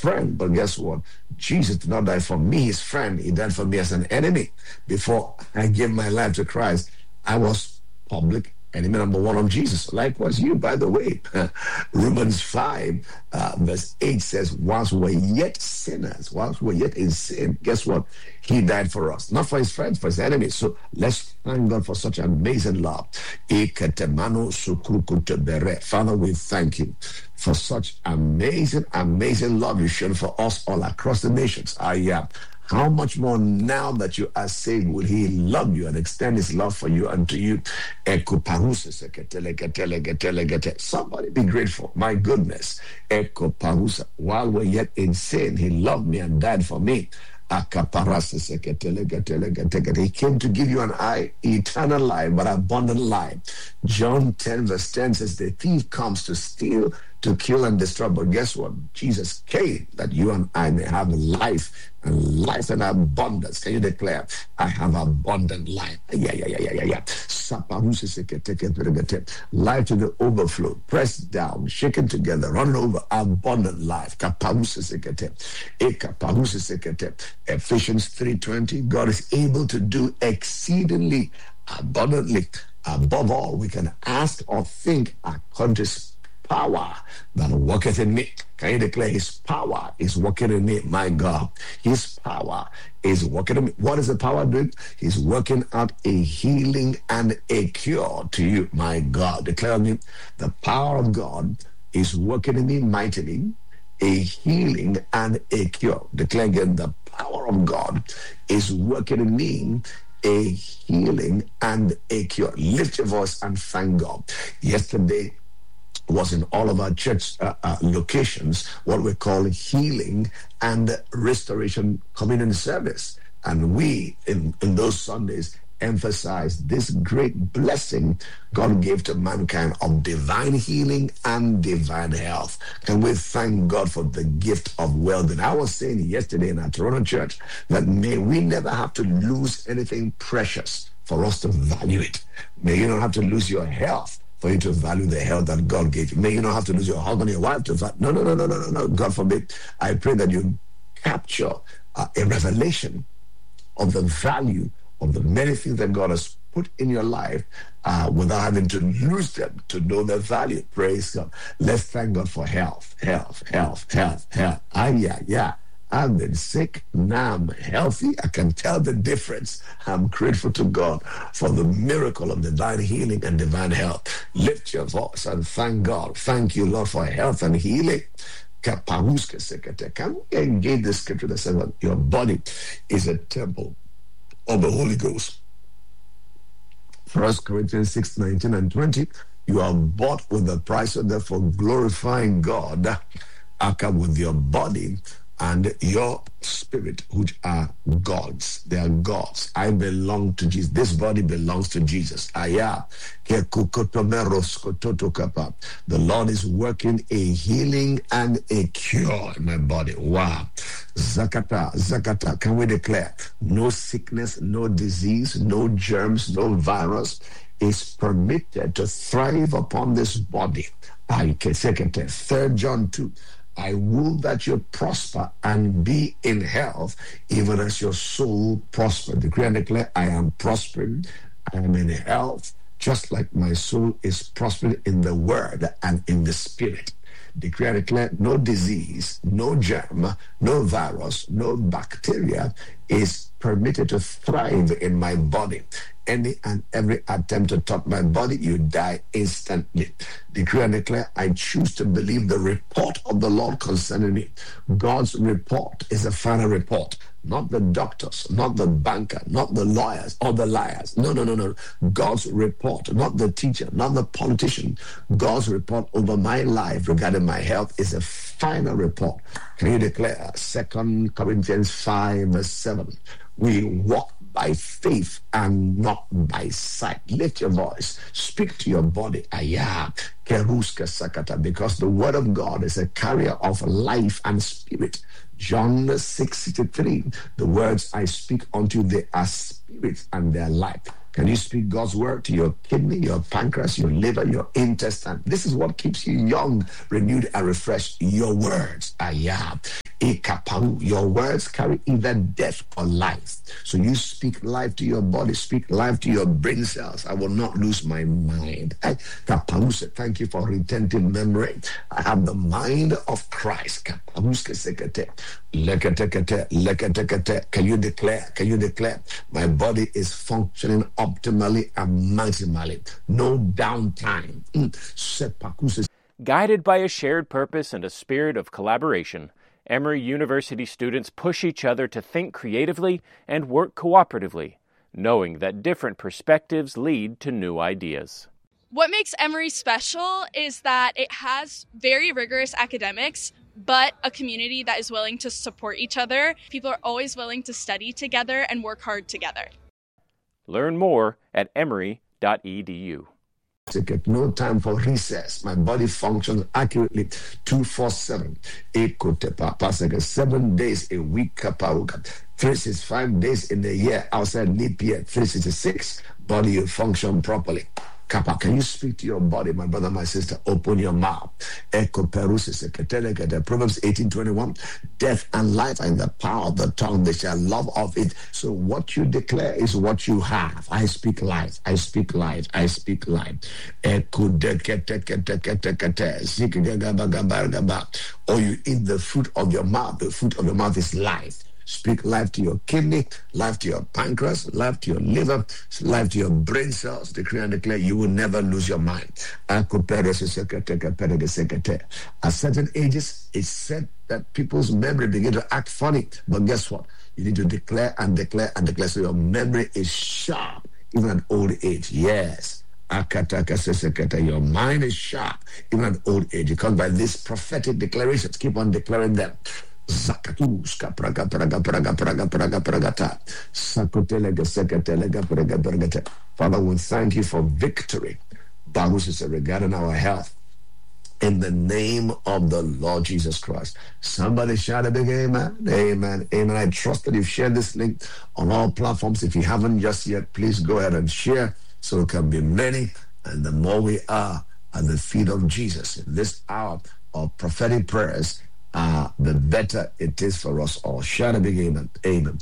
friend. But guess what? Jesus did not die for me, his friend. He died for me as an enemy. Before I gave my life to Christ, I was public enemy number one of Jesus. Likewise, you, by the way. Romans 5, verse 8 says, whilst we're yet sinners, whilst we're yet in sin, guess what? He died for us. Not for his friends, for his enemies. So let's thank God for such amazing love. Father, we thank you for such amazing, amazing love you shown for us all across the nations. How much more now that you are saved will he love you and extend his love for you unto you? Somebody be grateful. My goodness. While we're yet in sin, he loved me and died for me. He came to give you an eternal life, but abundant life. John 10 verse 10 says, the thief comes to steal, to kill, and destroy. But guess what? Jesus came that you and I may have life, and life in abundance. Can you declare, I have abundant life? Yeah. Life to the overflow, pressed down, shaken together, running over, abundant life. Ephesians 3:20, God is able to do exceedingly abundantly above all we can ask or think according to his power that worketh in me. Can you declare his power is working in me? My God, his power is working in me. What is the power doing? He's working out a healing and a cure to you. My God, declare me, the power of God is working in me mightily, a healing and a cure. Declare again, the power of God is working in me, a healing and a cure. Lift your voice and thank God. Yesterday was in all of our church locations what we call healing and restoration communion service. And we, in those Sundays, emphasize this great blessing God gave to mankind of divine healing and divine health. Can we thank God for the gift of well-being? I was saying yesterday in our Toronto church that may we never have to lose anything precious for us to value it. May you not have to lose your health for you to value the health that God gave you. May you not have to lose your husband, your wife to value. No. God forbid. I pray that you capture a revelation of the value of the many things that God has put in your life without having to lose them to know their value. Praise God. Let's thank God for health. I've been sick, now I'm healthy. I can tell the difference. I'm grateful to God for the miracle of divine healing and divine health. Lift your voice and thank God. Thank you, Lord, for health and healing. Can we engage the scripture that says that your body is a temple of the Holy Ghost? 1 Corinthians 6:19 and 20. You are bought with the price, so therefore glorifying God with your body and your spirit, which are gods. They are gods. I belong to Jesus. This body belongs to Jesus. The Lord is working a healing and a cure in my body. Wow. Zakata. Can we declare no sickness, no disease, no germs, no virus is permitted to thrive upon this body? 3 John 2. I will that you prosper and be in health, even as your soul prosper. Decree and declare, I am prospering, I am in health, just like my soul is prospering in the word and in the spirit. Decree and declare, no disease, no germ, no virus, no bacteria is permitted to thrive in my body. Any and every attempt to touch my body, you die instantly. Decree and declare, I choose to believe the report of the Lord concerning me. God's report is a final report. Not the doctors, not the banker, not the lawyers or the liars. No. God's report, not the teacher, not the politician. God's report over my life regarding my health is a final report. Can you declare 2 Corinthians 5 verse 7? We walk by faith and not by sight. Lift your voice. Speak to your body. Because the word of God is a carrier of life and spirit. John 6:63. The words I speak unto you, they are spirit and they are life. Can you speak God's word to your kidney, your pancreas, your liver, your intestine? This is what keeps you young, renewed, and refreshed. Your words. Your words carry either death or life. So you speak life to your body, speak life to your brain cells. I will not lose my mind. Thank you for retentive memory. I have the mind of Christ. Can you declare? Can you declare? My body is functioning optimally and maximally. No downtime. Guided by a shared purpose and a spirit of collaboration, Emory University students push each other to think creatively and work cooperatively, knowing that different perspectives lead to new ideas. What makes Emory special is that it has very rigorous academics, but a community that is willing to support each other. People are always willing to study together and work hard together. Learn more at emory.edu. No time for recess. My body functions accurately 24/7. 7 days a week. 365 days in the year outside leap year. 366. Body function properly. Can you speak to your body, my brother, my sister? Open your mouth. Proverbs 18:21. Death and life are in the power of the tongue. They shall love of it. So what you declare is what you have. I speak life. I speak life. I speak life. Or you eat the fruit of your mouth. The fruit of your mouth is life. Speak life to your kidney, life to your pancreas, life to your liver, life to your brain cells. Decree and declare you will never lose your mind. At certain ages, it's said that people's memory begin to act funny. But guess what? You need to declare and declare and declare so your memory is sharp, even at old age. Yes. Your mind is sharp, even at old age. It comes by these prophetic declarations. Keep on declaring them. Father, we thank you for victory regarding our health in the name of the Lord Jesus Christ. Somebody shout a big amen. Amen. Amen. I trust that you've shared this link on all platforms. If you haven't just yet, please go ahead and share so it can be many. And the more we are at the feet of Jesus in this hour of prophetic prayers, the better it is for us all. Shout a big amen. Amen.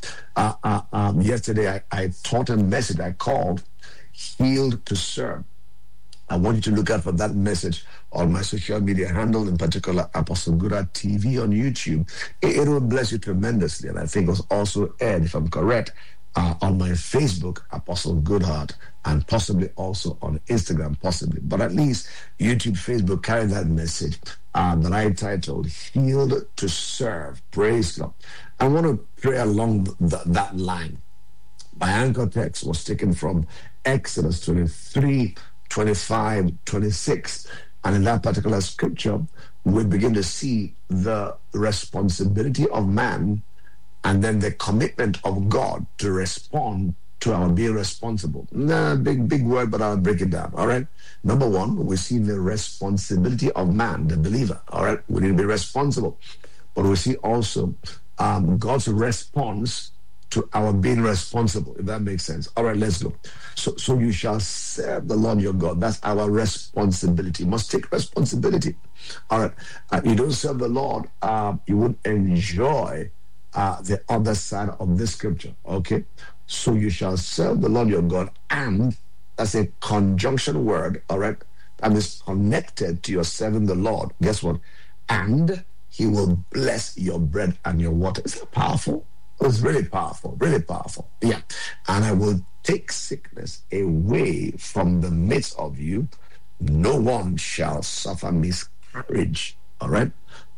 Yesterday, I taught a message I called Healed to Serve. I want you to look out for that message on my social media handle, in particular, Apostle Goodheart TV on YouTube. It will bless you tremendously. And I think it was also aired, if I'm correct, on my Facebook, Apostle Goodheart, and possibly also on Instagram, possibly. But at least YouTube, Facebook carry that message that I titled Healed to Serve. Praise God. I want to pray along that line. My anchor text was taken from Exodus 23, 25, 26. And in that particular scripture, we begin to see the responsibility of man and then the commitment of God to respond to our being responsible. Big word, but I'll break it down. All right. Number one, we see the responsibility of man, the believer. All right. We need to be responsible. But we see also God's response to our being responsible, if that makes sense. All right, let's go. So you shall serve the Lord your God. That's our responsibility. You must take responsibility. All right. You don't serve the Lord, you won't enjoy the other side of this scripture. Okay. So you shall serve the Lord your God, and that's a conjunction word, all right? That is connected to your serving the Lord. Guess what? And he will bless your bread and your water. Is that powerful? It's really powerful, really powerful. Yeah. And I will take sickness away from the midst of you. No one shall suffer miscarriage, all right?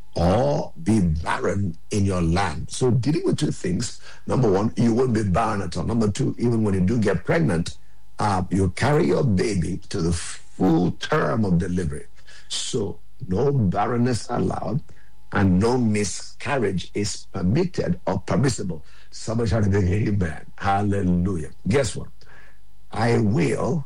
Or be barren in your land. So dealing with two things. Number one, you won't be barren at all. Number two, even when you do get pregnant, you carry your baby to the full term of delivery. So no barrenness allowed and no miscarriage is permitted or permissible. Somebody shout amen. Hallelujah. Guess what? I will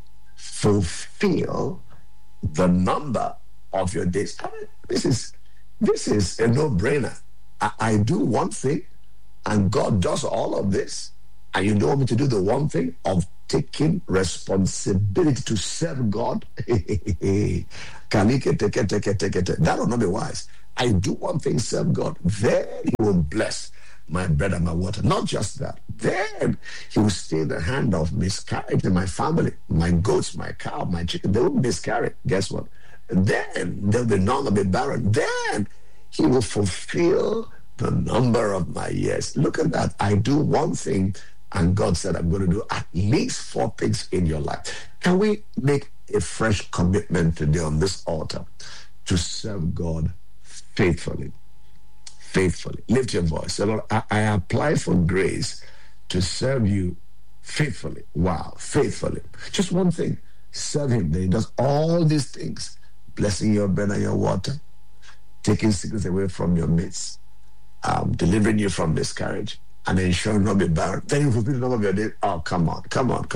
fulfill the number of your days. I mean, this is a no-brainer. I do one thing, and God does all of this, and you don't want me to do the one thing of taking responsibility to serve God? That will not be wise. I do one thing, serve God, then he will bless my bread and my water. Not just that, then he will stay the hand of miscarriage in my family. My goats, my cow, my chicken, they will miscarry. Guess what? Then there'll be none of be barren. Then he will fulfill the number of my years. Look at that. I do one thing, and God said I'm going to do at least 4 things in your life. Can we make a fresh commitment today on this altar to serve God faithfully? Faithfully. Lift your voice. Say, Lord, I apply for grace to serve you faithfully. Wow, faithfully. Just one thing. Serve him. Then he does all these things. Blessing your bread and your water. Taking sickness away from your midst. Delivering you from miscarriage. And ensuring not be barren. Then you fulfill the number of your days. Oh, come on.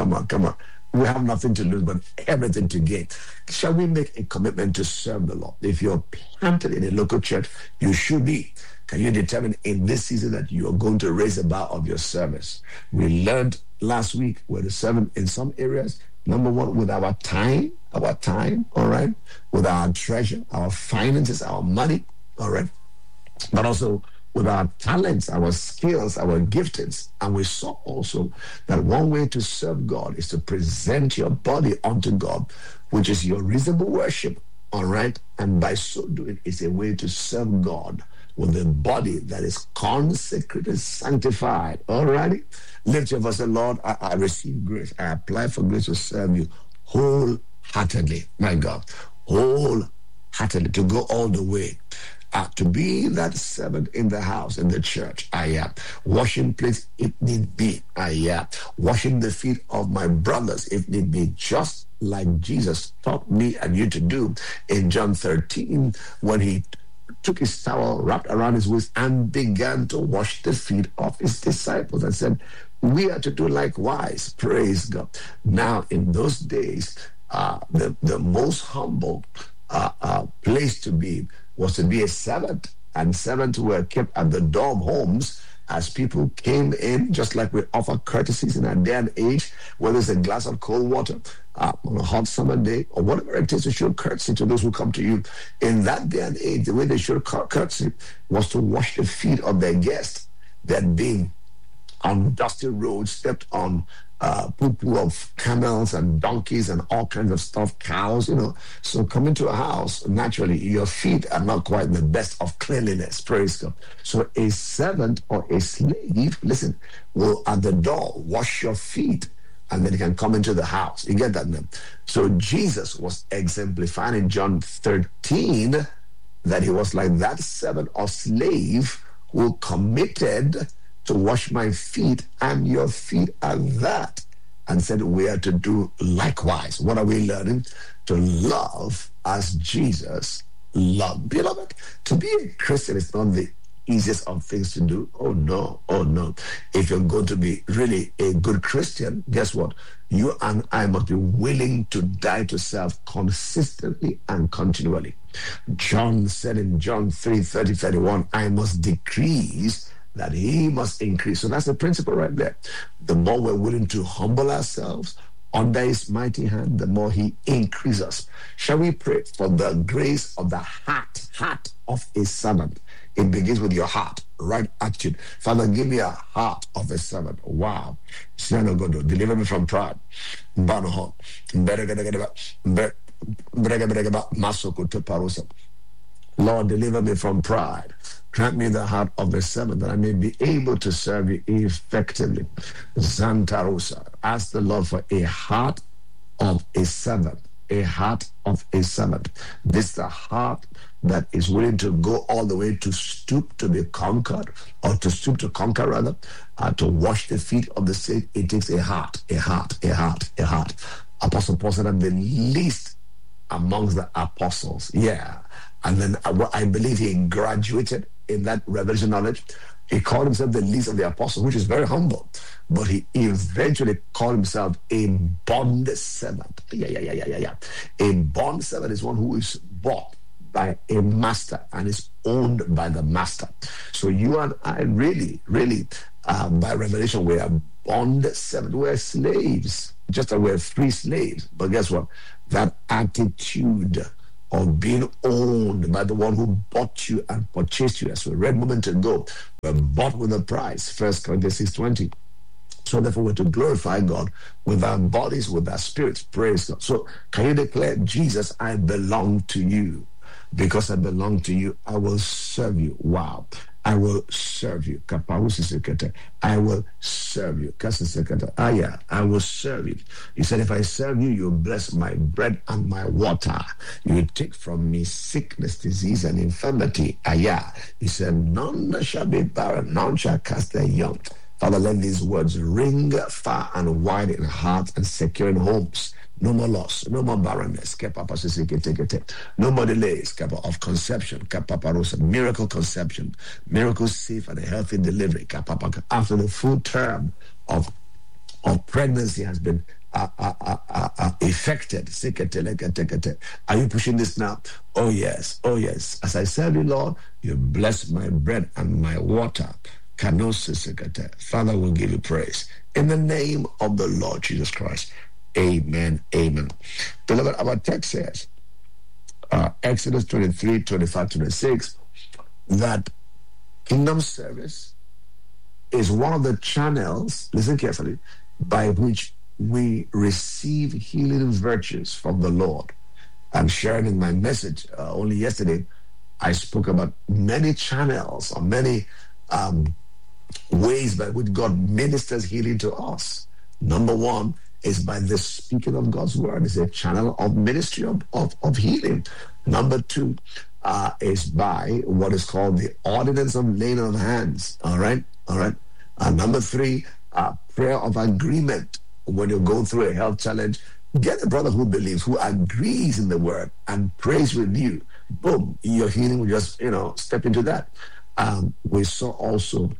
We have nothing to lose, but everything to gain. Shall we make a commitment to serve the Lord? If you're planted in a local church, you should be. Can you determine in this season that you are going to raise the bar of your service? We learned last week we're to serve in some areas. Number one, with our time, all right? With our treasure, our finances, our money, all right? But also with our talents, our skills, our giftings. And we saw also that one way to serve God is to present your body unto God, which is your reasonable worship, all right? And by so doing, it's a way to serve God with a body that is consecrated, sanctified, all righty? Lift your voice and say, Lord, I receive grace. I apply for grace to serve you wholeheartedly, my God, wholeheartedly, to go all the way. To be that servant in the house, in the church, I am. Washing plates if need be, I am. Washing the feet of my brothers if need be, just like Jesus taught me and you to do in John 13 when he took his towel, wrapped around his waist, and began to wash the feet of his disciples and said, we are to do likewise. Praise God. Now, in those days, the most humble place to be was to be a servant, and servants were kept at the door of homes as people came in, just like we offer courtesies in our day and age, whether it's a glass of cold water on a hot summer day or whatever it is to show courtesy to those who come to you. In that day and age, the way they showed courtesy was to wash the feet of their guests that being on dusty roads, stepped on poo-poo of camels and donkeys and all kinds of stuff, cows, you know. So coming to a house, naturally, your feet are not quite the best of cleanliness, praise God. So a servant or a slave, listen, will at the door wash your feet, and then you can come into the house. You get that now? So Jesus was exemplifying in John 13 that he was like that servant or slave who committed to wash my feet, and your feet are that. And said we are to do likewise. What are we learning? To love as Jesus loved. Beloved, to be a Christian is not the easiest of things to do. Oh no. If you're going to be really a good Christian, guess what? You and I must be willing to die to self consistently and continually. John said in John 3:30-31, I must decrease that he must increase. So that's the principle right there. The more we're willing to humble ourselves under his mighty hand, the more he increases us. Shall we pray for the grace of the heart of a servant? It begins with your heart, right attitude. Father, give me a heart of a servant. Wow. Deliver me from pride. Lord, deliver me from pride. Grant me the heart of a servant that I may be able to serve you effectively. Zantarosa. Ask the Lord for a heart of a servant. A heart of a servant. This is the heart that is willing to go all the way to stoop to be conquered, or to stoop to conquer rather, to wash the feet of the saint. It takes a heart. Apostle Paul said, I'm the least amongst the apostles. Yeah. And then I believe he graduated in that revelation knowledge. He called himself the least of the apostles, which is very humble. But he eventually called himself a bond servant. Yeah. A bond servant is one who is bought by a master and is owned by the master. So you and I really, by revelation, we are bond servants. We're slaves, just that we're free slaves. But guess what? That attitude of being owned by the one who bought you and purchased you. As we read a moment ago, we're bought with a price, 1 Corinthians 6:20. So therefore, we're to glorify God with our bodies, with our spirits. Praise God. So can you declare, Jesus, I belong to you. Because I belong to you, I will serve you. Wow. I will serve you. I will serve you. I will serve you. He said, if I serve you, you bless my bread and my water. You take from me sickness, disease, and infirmity. He said, none shall be barren, none shall cast their young. Father, let these words ring far and wide in hearts and secure in homes. No more loss, no more barrenness, no more delays of conception, miracle conception, miracle safe and a healthy delivery. After the full term of pregnancy has been effected. Are you pushing this now? Oh yes, oh yes. As I serve you, Lord, you bless my bread and my water. Father, will give you praise. In the name of the Lord Jesus Christ. Amen. Amen. Beloved, our text says, Exodus 23, 25, 26, that kingdom service is one of the channels, listen carefully, by which we receive healing virtues from the Lord. I'm sharing in my message only yesterday, I spoke about many channels or many ways by which God ministers healing to us. Number one is by the speaking of God's word. It's a channel of ministry of healing. Number two is by what is called the ordinance of laying of hands. All right. Number three, prayer of agreement. When you go through a health challenge, get a brother who believes, who agrees in the word and prays with you. Boom, your healing will just, step into that. We saw also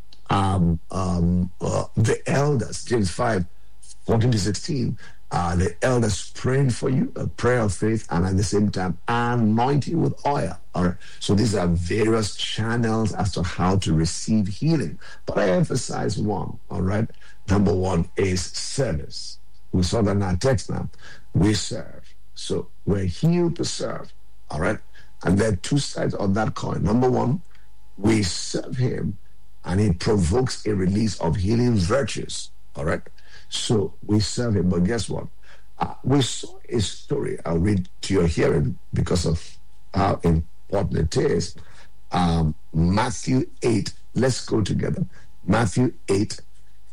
the elders, James 5, 14 to 16, the elders praying for you, a prayer of faith, and at the same time anointing with oil. All right. So these are various channels as to how to receive healing. But I emphasize one. All right. Number one is service. We saw that in our text now. We serve. So we're healed to serve. All right. And there are two sides of that coin. Number one, we serve him, and he provokes a release of healing virtues. All right. So we serve him. But guess what? We saw a story. I'll read to your hearing because of how important it is. Matthew 8. Let's go together. Matthew 8,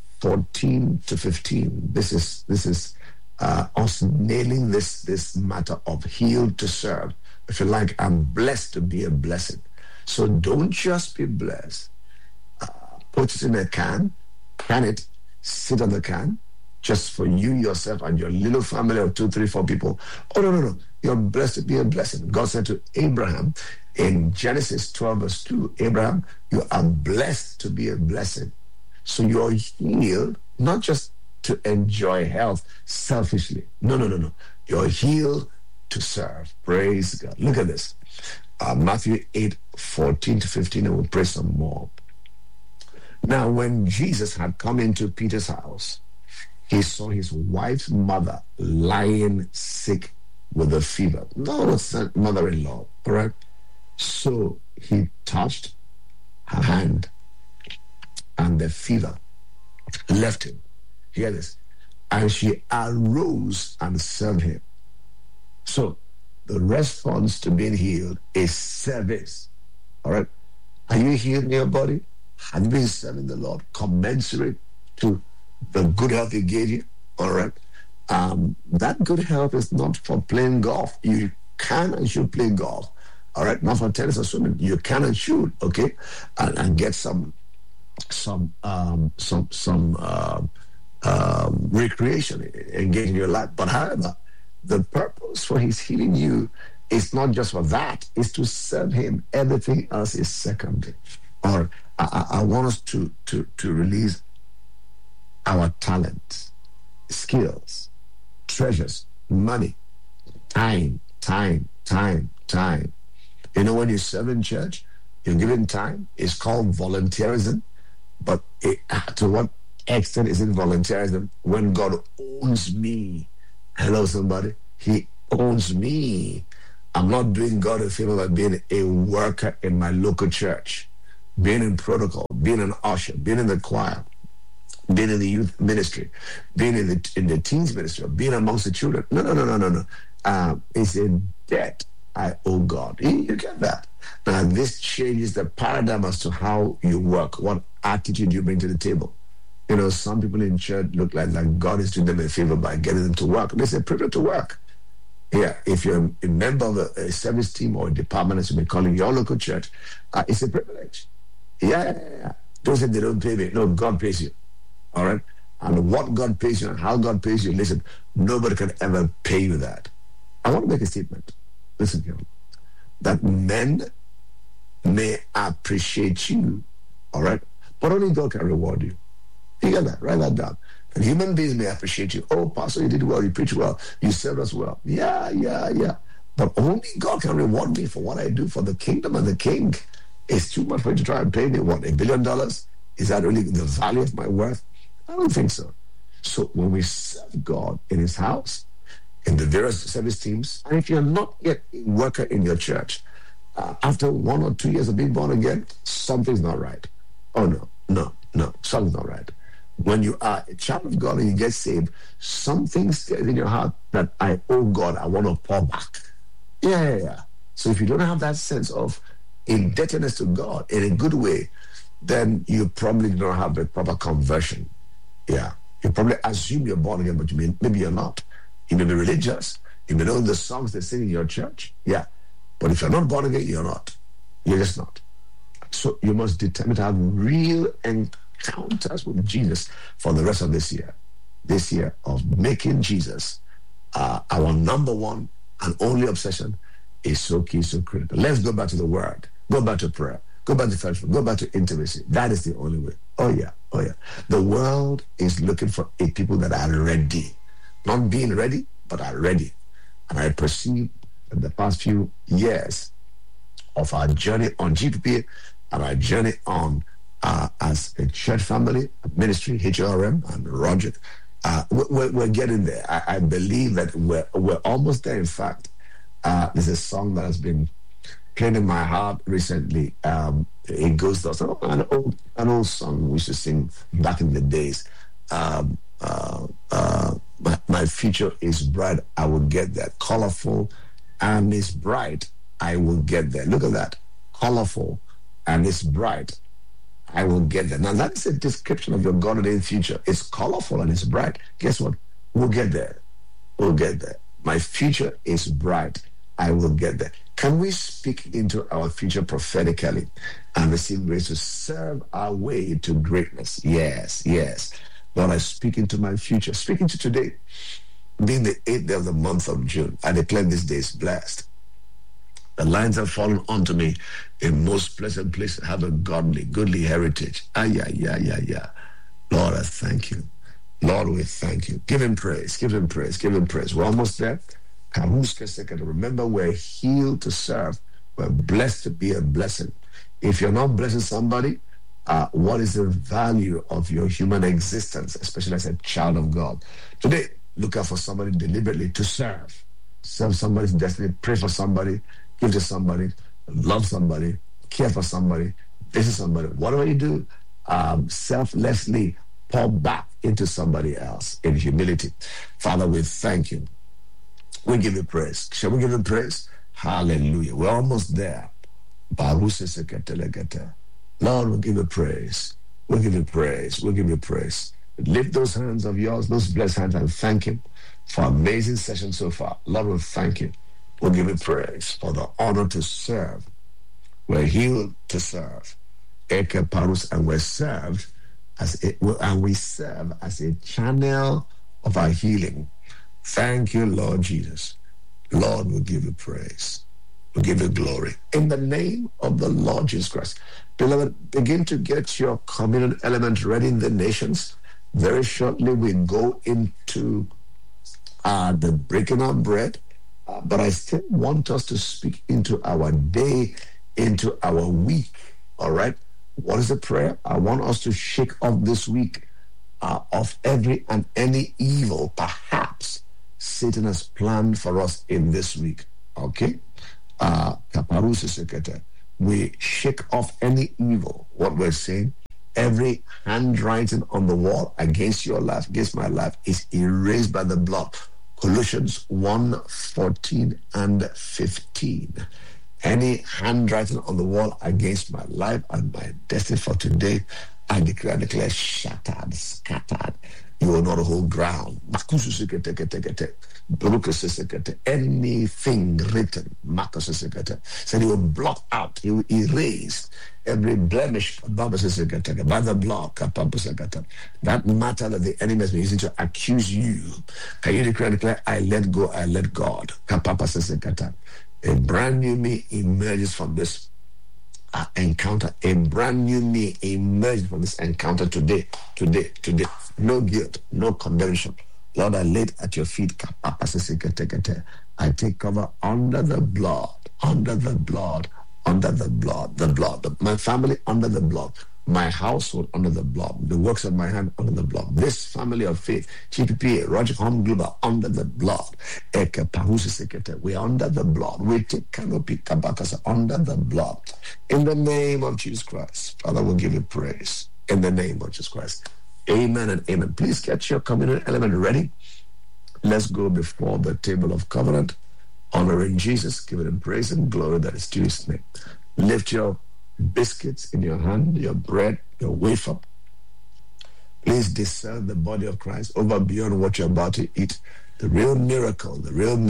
14 to 15. This is us nailing this matter of healed to serve. If you like, I'm blessed to be a blessing. So don't just be blessed. Put it in a can it, sit on the can, just for you, yourself, and your little family of 2, 3, 4 people. Oh, no. You're blessed to be a blessing. God said to Abraham in Genesis 12, verse 2, Abraham, you are blessed to be a blessing. So you're healed, not just to enjoy health selfishly. No. You're healed to serve. Praise God. Look at this. Matthew 8, 14 to 15, and we'll pray some more. Now, when Jesus had come into Peter's house, he saw his wife's mother lying sick with a fever. No, it's not mother-in-law, correct? So he touched her hand, and the fever left him. Hear this. And she arose and served him. So the response to being healed is service. All right? Are you healed in your body? Have you been serving the Lord commensurate to the good health he gave you? All right? That good health is not for playing golf. You can and should play golf. All right? Not for tennis or swimming. You can and should, okay? And get some recreation, engage in your life. But however, the purpose for his healing you is not just for that. It's to serve him. Everything else is secondary. Or I want us to release our talents, skills, treasures, money, time. You know, when you serve in church, you're given time. It's called volunteerism. But to what extent is it volunteerism? When God owns me. Hello, somebody. He owns me. I'm not doing God a favor by being a worker in my local church, being in protocol, being an usher, being in the choir, being in the youth ministry, being in the teens ministry, or being amongst the children. No. It's a debt I owe God. You get that? Now, this changes the paradigm as to how you work, what attitude you bring to the table. Some people in church look like God is doing them a favor by getting them to work. It's a privilege to work. Yeah, if you're a member of a service team or a department, as you may call it, your local church, it's a privilege. Yeah. Don't say they don't pay me. No, God pays you. All right? And what God pays you and how God pays you, listen, nobody can ever pay you that. I want to make a statement. Listen here. That men may appreciate you, all right? But only God can reward you. You get that? Write that down. And human beings may appreciate you. Oh, Pastor, you did well. You preached well. You served us well. Yeah. But only God can reward me for what I do for the kingdom and the king. It's too much for you to try and pay me, what, $1 billion? Is that really the value of my worth? I don't think so. So when we serve God in his house, in the various service teams, and if you're not yet a worker in your church, after 1 or 2 years of being born again, something's not right. Oh, no, something's not right. When you are a child of God and you get saved, something stays in your heart that I owe God, I want to pour back. Yeah. So if you don't have that sense of indebtedness to God in a good way, then you probably don't have a proper conversion. Yeah. You probably assume you're born again, but maybe you're not. You may be religious. You may know the songs they sing in your church. Yeah. But if you're not born again, you're not. You're just not. So you must determine to have real encounters with Jesus for the rest of this year of making Jesus our number one and only obsession is so key, so critical. Let's go back to the word, go back to prayer, go back to fellowship, go back to intimacy. That is the only way. Oh yeah. The world is looking for a people that are ready, not being ready, but are ready. And I perceive in the past few years of our journey on GPP and our journey on as a church family, ministry, HRM, and Roger, we're getting there. I believe that we're almost there. In fact, there's a song that has been playing in my heart recently. It goes thus, an old song we used to sing back in the days. My future is bright, I will get there. Colorful and it's bright, I will get there. Look at that. Colorful and it's bright, I will get there. Now that is a description of your God-ordained future. It's colorful and it's bright. Guess what? We'll get there. My future is bright, I will get there. Can we speak into our future prophetically and receive grace to serve our way to greatness? Yes. Lord, I speak into my future. Speak into today, being the 8th day of the month of June. I declare this day is blessed. The lines have fallen onto me in most pleasant places. Have a goodly heritage. Yeah. Lord, I thank you. Lord, we thank you. Give him praise. We're almost there. Remember, we're healed to serve. We're blessed to be a blessing. If you're not blessing somebody, what is the value of your human existence, especially as a child of God? Today, look out for somebody deliberately to serve. Serve somebody's destiny. Pray for somebody. Give to somebody. Love somebody. Care for somebody. Visit somebody. Whatever you do, selflessly pour back into somebody else in humility. Father, we thank you. We give you praise. Shall we give him praise? Hallelujah. We're almost there. Lord, we give you praise. We give you praise. Lift those hands of yours, those blessed hands, and thank him for an amazing session so far. Lord, we thank you. We'll give you praise for the honor to serve. We're healed to serve. Eke Parus, and we're served we serve as a channel of our healing. Thank you, Lord Jesus. Lord, we'll give you praise. We'll give you glory. In the name of the Lord Jesus Christ. Beloved, begin to get your communion element ready in the nations. Very shortly, we go into the breaking of bread. But I still want us to speak into our day, into our week. All right? What is the prayer? I want us to shake off this week of every and any evil perhaps Satan has planned for us in this week. Okay? We shake off any evil. What we're saying, every handwriting on the wall against your life, against my life, is erased by the blood. Colossians 1:14 and 15. Any handwriting on the wall against my life and my destiny for today, I declare shattered, scattered. You will not hold ground. Anything written, said he will blot out, he will erase every blemish by the blood. That matter that the enemy has been using to accuse you. Can you declare, I let go, I let God. A brand new me emerges from this encounter. A brand new me emerges from this encounter today. No guilt, no condemnation. Lord, I lay it at your feet. I take cover under the blood. The blood. My family under the blood. My household under the blood. The works of my hand under the blood. This family of faith, TPPA, Roger Home Global, under the blood. We are under the blood. We take canopy kabakasa under the blood. In the name of Jesus Christ. Father, we'll give you praise. In the name of Jesus Christ. Amen and amen. Please get your communion element ready. Let's go before the table of covenant, honoring Jesus, giving him praise and glory that is due his name. Lift your biscuits in your hand, your bread, your wafer. Please discern the body of Christ over beyond what you're about to eat. The real miracle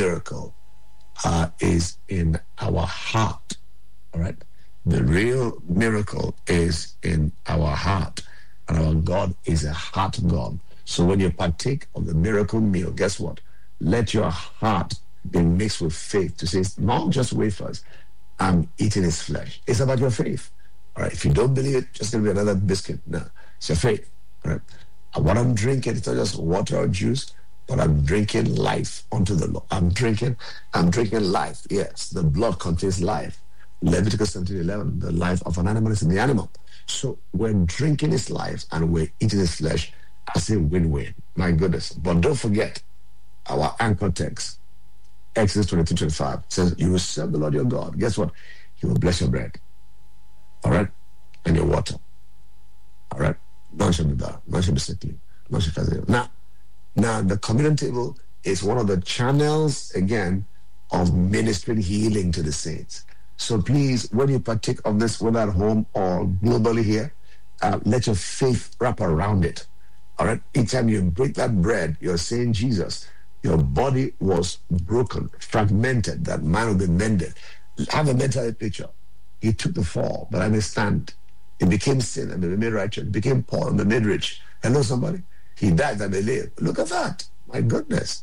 is in our heart. All right? The real miracle is in our heart. And our God is a heart God. So when you partake of the miracle meal, guess what? Let your heart be mixed with faith to say, it's not just wafers, I'm eating his flesh. It's about your faith. All right, if you don't believe it, just give me another biscuit. No, it's your faith. All right. And what I'm drinking, it's not just water or juice, but I'm drinking life unto the Lord. I'm drinking life. Yes, the blood contains life. Leviticus 17:11, the life of an animal is in the animal. So we're drinking his life and we're eating his flesh as a win-win. My goodness. But don't forget our anchor text. Exodus 22:25 says, you will serve the Lord your God. Guess what? He will bless your bread. All right? And your water. All right? None shall be bad. None shall be sickly. None shall be ill. Now, the communion table is one of the channels, again, of ministering healing to the saints. So please, when you partake of this, whether at home or globally here, let your faith wrap around it. All right? Each time you break that bread, you're saying, Jesus, your body was broken, fragmented, that man will be mended. Have a mental picture. He took the fall, but I may stand. He became sin and be made righteous. He became poor and be made rich. Hello, somebody? He died and may live. Look at that. My goodness.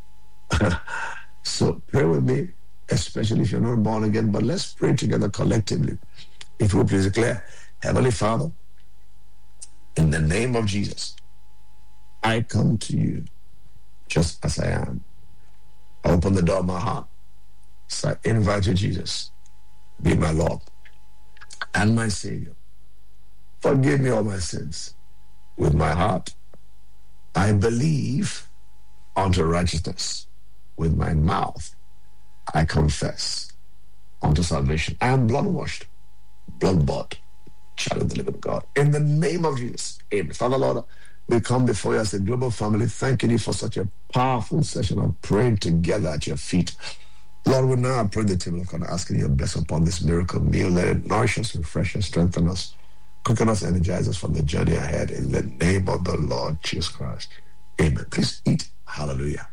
So pray with me, especially if you're not born again, but let's pray together collectively. If you will please declare, Heavenly Father, in the name of Jesus, I come to you just as I am. I open the door of my heart. So I invite you, Jesus, be my Lord and my Savior. Forgive me all my sins. With my heart, I believe unto righteousness. With my mouth, I confess unto salvation. I am blood-washed, blood-bought, child of the living God. In the name of Jesus, amen. Father, Lord, we come before you as a global family, thanking you for such a powerful session of praying together at your feet. Lord, we now pray the table of God, asking you to bless upon this miracle meal. Let it nourish us, refresh us, strengthen us, quicken us, energize us from the journey ahead. In the name of the Lord Jesus Christ. Amen. Please eat. Hallelujah.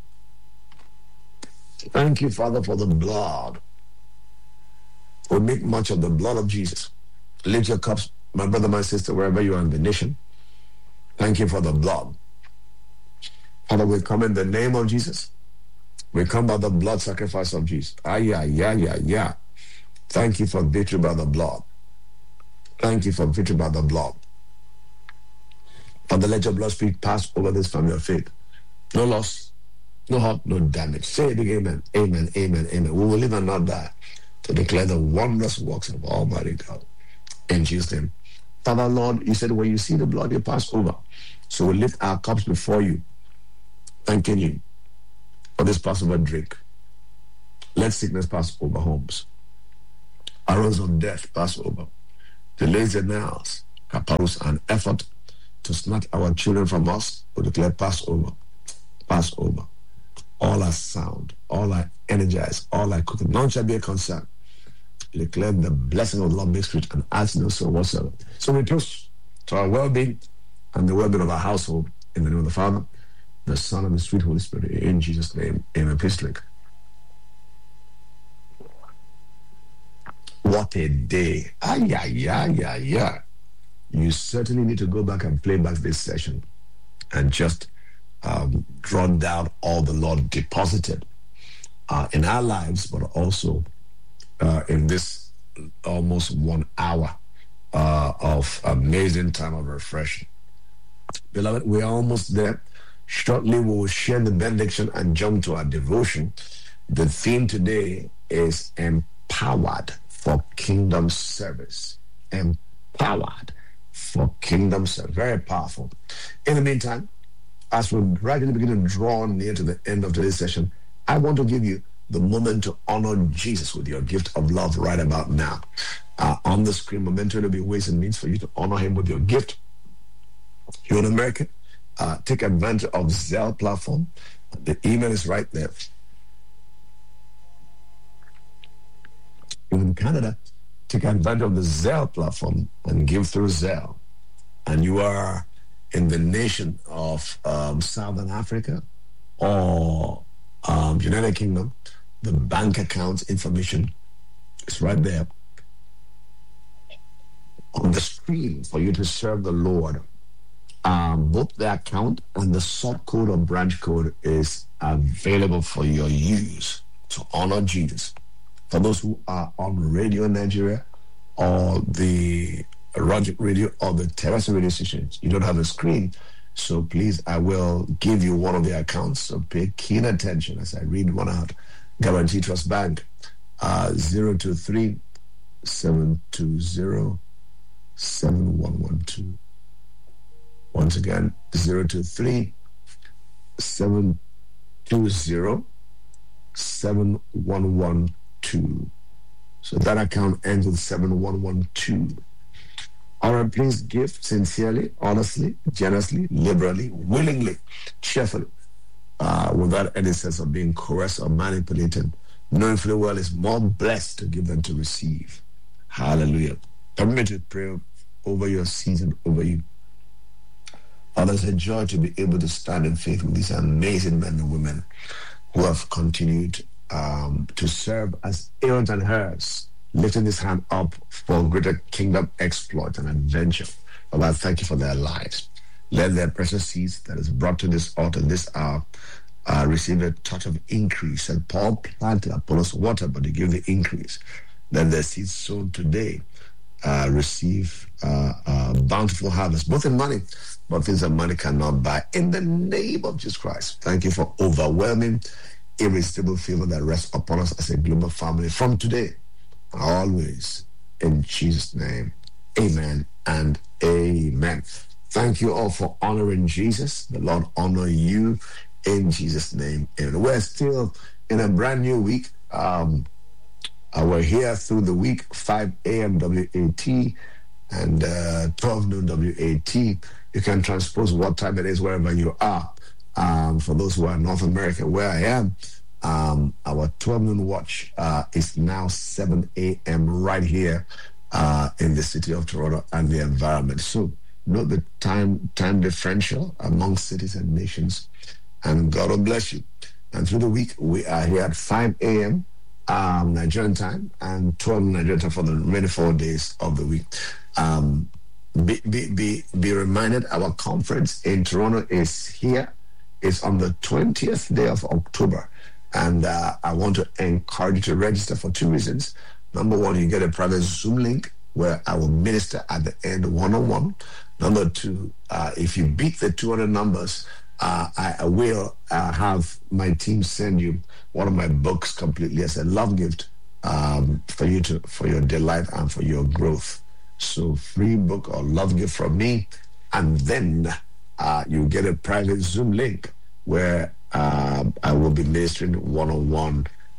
Thank you, Father, for the blood. We make much of the blood of Jesus. Lift your cups, my brother, my sister, wherever you are in the nation. Thank you for the blood. Father, we come in the name of Jesus. We come by the blood sacrifice of Jesus. Thank you for victory by the blood. Thank you for victory by the blood. Father, let your blood speak pass over this family of faith. No loss, no hurt, no damage. Say it again, amen, amen, amen, amen. We will live and not die to declare the wondrous works of Almighty God. In Jesus' name. Father, Lord, you said when you see the blood, you pass over. So we lift our cups before you, thanking you for this Passover drink. Let sickness pass over homes. Arrows of death pass over. Delays and denials, caparus, and effort to snatch our children from us, we declare pass over. Pass over. All are sound, all are energized, all are cooking. None shall be a concern. We declare the blessing of the Lord makes rich and adds no sorrow whatsoever. So we close to our well-being and the well-being of our household in the name of the Father, the Son, and the sweet Holy Spirit. In Jesus' name, amen. Please link. What a day. You certainly need to go back and play back this session and just draw down all the Lord deposited in our lives, but also in this almost 1 hour of amazing time of refreshing. Beloved, we are almost there. Shortly, we will share the benediction and jump to our devotion. The theme today is empowered for kingdom service. Empowered for kingdom service. Very powerful. In the meantime, as we gradually begin to draw near to the end of today's session, I want to give you the moment to honor Jesus with your gift of love right about now. On the screen, momentarily will be ways and means for you to honor him with your gift. You're in America, take advantage of Zelle platform. The email is right there. In Canada, take advantage of the Zelle platform and give through Zelle. And you are in the nation of Southern Africa or United Kingdom, the bank account information is right there on the screen for you to serve the Lord. Both the account and the sort code or branch code is available for your use to honor Jesus. For those who are on Radio Nigeria or the Rogic Radio or the terrestrial radio stations, you don't have a screen. So please, I will give you one of the accounts. So pay keen attention as I read one out. Guarantee Trust Bank, 023 720 7112. Once again, 023 720 7112. So that account ends with 7112. All right, please give sincerely, honestly, generously, liberally, willingly, cheerfully, without any sense of being coerced or manipulated, knowing fully well it's more blessed to give than to receive. Hallelujah. Permit me to pray over your season, over you. Father, it's a joy to be able to stand in faith with these amazing men and women who have continued to serve as Aaron's and hers, lifting his hand up for greater kingdom exploit and adventure. Father, I thank you for their lives. Let their precious seeds that is brought to this altar this hour receive a touch of increase. And Paul planted, Apollos water, but he gave the increase. Let their seeds sown today receive bountiful harvest, both in money, but things that money cannot buy. In the name of Jesus Christ, thank you for overwhelming, irresistible favor that rests upon us as a global family from today and always. In Jesus' name, amen and amen. Thank you all for honoring Jesus. The Lord honor you in Jesus' name. And we're still in a brand new week. We're here through the week, 5 a.m. WAT and 12 noon WAT. You can transpose what time it is wherever you are. For those who are in North America, where I am, our 12 noon watch is now 7 a.m. right here in the city of Toronto and the environment. So note the time differential among cities and nations, and God will bless you. And through the week, we are here at 5 a.m. Nigerian time and 12 Nigerian time for the remaining 4 days of the week. Be reminded, our conference in Toronto is here. It's on the 20th day of October. And I want to encourage you to register for 2 reasons. Number one, you get a private Zoom link where I will minister at the end one-on-one. Number two, if you beat the 200 numbers, I will have my team send you one of my books completely as a love gift for your delight and for your growth. So free book or love gift from me, and then you get a private Zoom link where I will be ministering one-on-one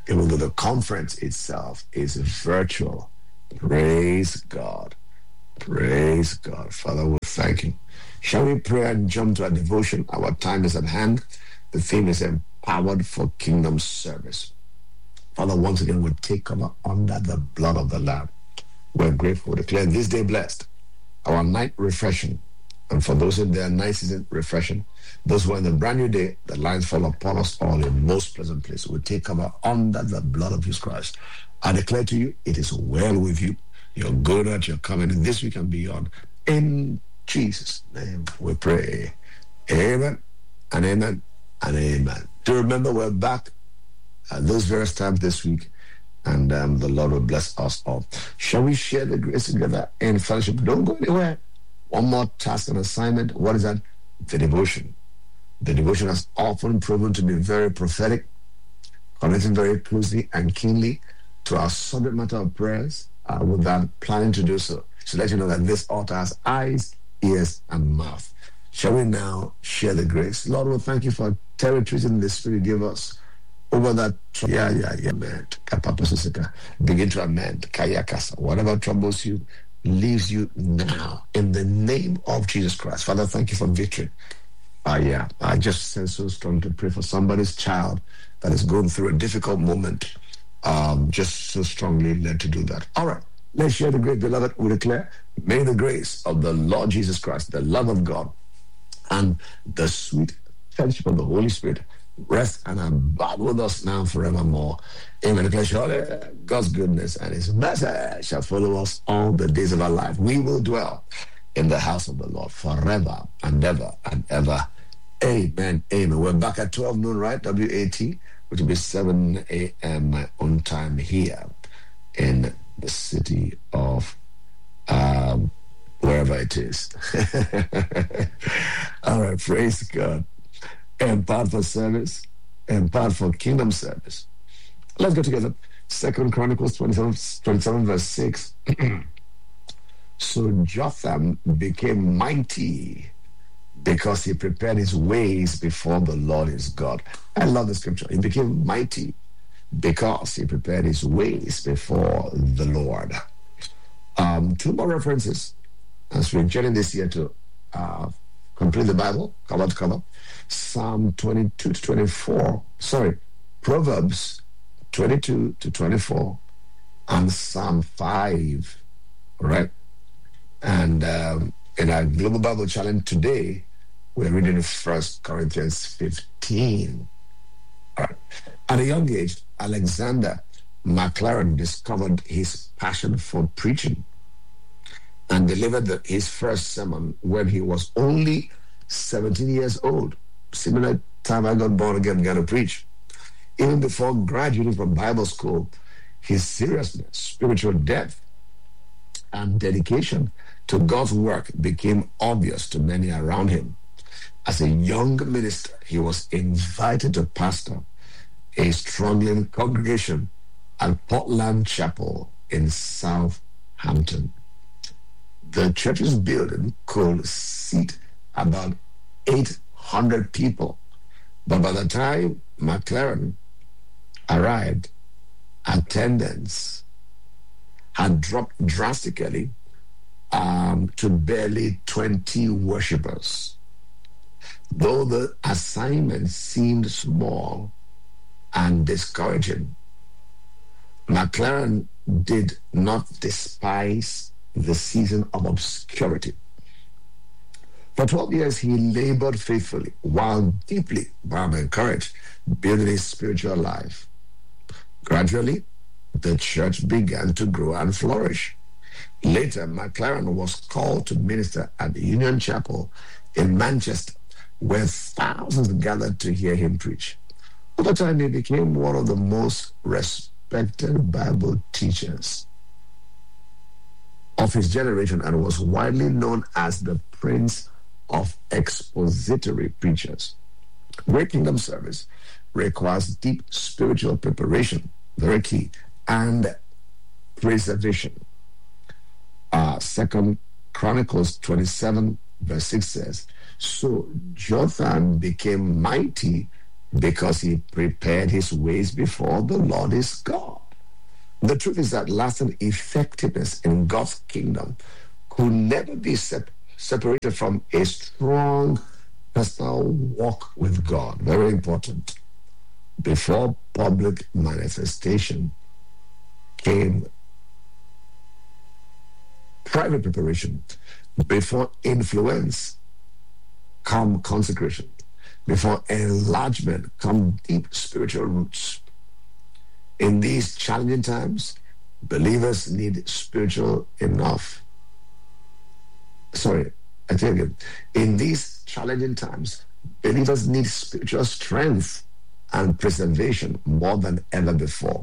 even though the conference itself is virtual. Praise God. Praise God. Father, we thank you. Shall we pray and jump to our devotion? Our time is at hand. The theme is empowered for kingdom service. Father, once again, we take cover under the blood of the Lamb. We're grateful. Declare this day blessed. Our night refreshing. And for those in their night season refreshing, those who are in the brand new day, the lines fall upon us all in most pleasant place. We take cover under the blood of Jesus Christ. I declare to you, it is well with you. You're good at your coming in this week and beyond. In Jesus' name we pray. Amen and amen and amen. Do remember we're back at those various times this week, and the Lord will bless us all. Shall we share the grace together in fellowship? Don't go anywhere. One more task and assignment. What is that? The devotion. The devotion has often proven to be very prophetic, connecting very closely and keenly to our subject matter of prayers without planning to do so. So let you know that this altar has eyes, ears, and mouth. Shall we now share the grace? Lord, we thank you for territories in the Spirit. Give us over that. Man. Begin to amend. Whatever troubles you, leaves you now in the name of Jesus Christ. Father, thank you for victory. I just sense so strong to pray for somebody's child that is going through a difficult moment. Just so strongly led to do that. All right, let's share the grace, beloved. We declare, may the grace of the Lord Jesus Christ, the love of God, and the sweet fellowship of the Holy Spirit rest and abide with us now and forevermore. Amen. Declare, surely God's goodness and His mercy shall follow us all the days of our life. We will dwell in the house of the Lord forever and ever and ever. Amen. Amen. We're back at 12 noon, right? WAT, which will be 7 a.m. on time here in the city of wherever it is. All right, praise God. Empowered for service, empowered for kingdom service. Let's go together. 2 Chronicles 27 verse 6. So Jotham became mighty because he prepared his ways before the Lord his God. I love the scripture. He became mighty because he prepared his ways before the Lord. Two more references as we're journeying this year to complete the Bible, cover to cover. Psalm 22 to 24. Proverbs 22 to 24 and Psalm 5. All right. And in our Global Bible Challenge today, we're reading 1 Corinthians 15. All right. At a young age, Alexander McLaren discovered his passion for preaching and delivered his first sermon when he was only 17 years old. Similar time I got born again and began to preach. Even before graduating from Bible school, his seriousness, spiritual depth, and dedication to God's work became obvious to many around him. As a young minister, he was invited to pastor a struggling congregation at Portland Chapel in Southampton. The church's building could seat about 800 people, but by the time McLaren arrived, attendance had dropped drastically to barely 20 worshippers. Though the assignment seemed small and discouraging, McLaren did not despise the season of obscurity. For 12 years, he labored faithfully while deeply encouraged, building his spiritual life. Gradually, the church began to grow and flourish. Later, McLaren was called to minister at the Union Chapel in Manchester, where thousands gathered to hear him preach. Over time, he became one of the most respected Bible teachers of his generation and was widely known as the Prince of Expository Preachers. Great kingdom service requires deep spiritual preparation, very key, and preservation. 2 Chronicles 27 verse 6 says, so Jotham became mighty because he prepared his ways before the Lord is God. The truth is that lasting effectiveness in God's kingdom could never be separated from a strong personal walk with God. Very important. Before public manifestation came private preparation. Before influence come consecration. Before enlargement come deep spiritual roots. In these challenging times, believers need spiritual enough. Sorry, I tell you, in these challenging times, believers need spiritual strength and preservation more than ever before.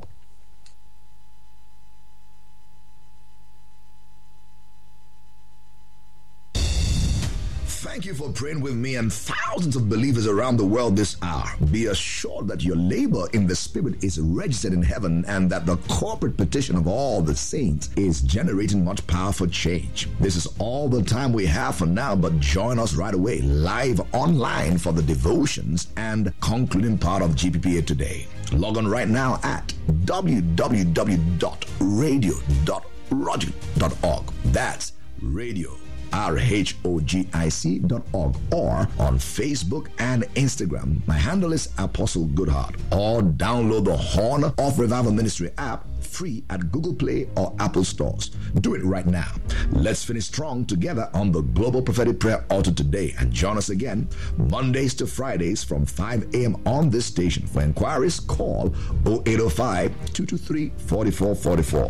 Thank you for praying with me and thousands of believers around the world this hour. Be assured that your labor in the Spirit is registered in heaven and that the corporate petition of all the saints is generating much power for change. This is all the time we have for now, but join us right away live online for the devotions and concluding part of GPPA today. Log on right now at www.radio.rogic.org. That's radio. RHOGIC.org, or on Facebook and Instagram. My handle is Apostle Goodheart, or download the Horn of Revival Ministry app free at Google Play or Apple stores. Do it right now. Let's finish strong together on the Global Prophetic Prayer Altar today, and join us again Mondays to Fridays from 5 a.m. on this station. For inquiries, call 0805-223-4444,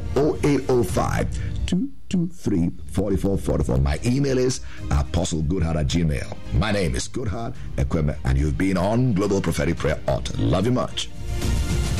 0805-223-4444. My email is apostlegoodheart@gmail.com. My name is Goodheart Ekweme, and you've been on Global Prophetic Prayer Altar. Love you much.